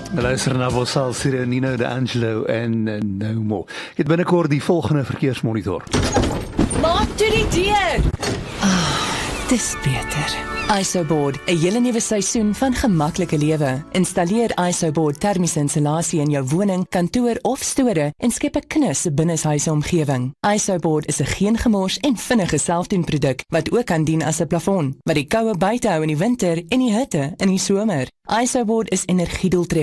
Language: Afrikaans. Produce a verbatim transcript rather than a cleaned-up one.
Luister na Bosal, Sire, Nino de Angelo en uh, nou mo. Ek het binnekort die volgende verkeersmonitor. Maak toe die deur! Dis beter. ISOBOARD, 'n hele nuwe seisoen van gemaklike lewe. Installeer ISOBOARD termiese insulasie in jou woning, kantoor of store en skep 'n knus binneshuise omgewing. ISOBOARD is 'n geen gemors en vinnige selfdoenproduk wat ook kan dien as 'n plafon, wat die koue buite hou in die winter en die hitte in die somer. ISOBOARD is energiedoeltreffend